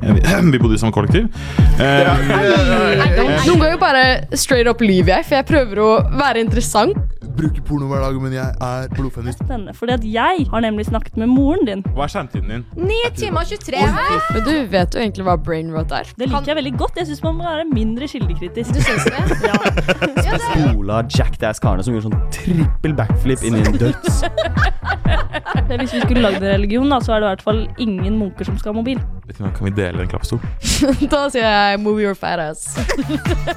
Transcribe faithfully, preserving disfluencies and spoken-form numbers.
Vi bodde i samme kollektiv. Noen ganger bare straight up lyver jeg, for jeg prøver å være interessant. Bruker porno hver dag, men jeg er blodfeminist. Spennende, fordi at jeg har nemlig snakket med moren din. Hva er skjermtiden din? ni timer og tjuetre her. Men du vet jo egentlig hva brain rot er. Det liker jeg veldig godt. Jeg synes man må være mindre kildekritisk. Du synes det? Ja. Spola Jackass Karne som gjør sånn trippel backflip inn i en døds. Hvis vi skulle lagd en religion, da, så er det i hvert fall ingen munker som skal ha mobil. Vet du hva, kan vi dele en klappstol? Da sier jeg move your fat ass.